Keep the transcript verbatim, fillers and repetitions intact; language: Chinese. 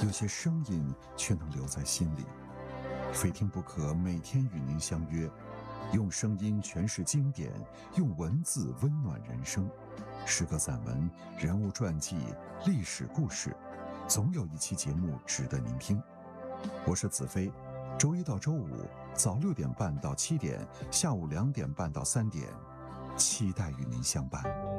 有些声音却能留在心里。非听不可，每天与您相约，用声音诠释经典，用文字温暖人生。诗歌散文、人物传记、历史故事，总有一期节目值得您听。我是子飞，周一到周五早六点半到七点，下午两点半到三点，期待与您相伴。